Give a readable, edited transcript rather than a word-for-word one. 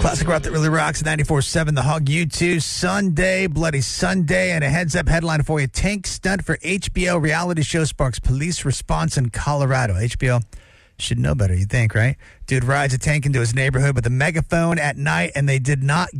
Classic rock that really rocks. 94.7 The Hog. U2 Sunday, Bloody Sunday, and a heads up headline for you. Tank stunt for HBO reality show sparks police response in Colorado. HBO should know better, you think, right? Dude rides a tank into his neighborhood with a megaphone at night, and they did not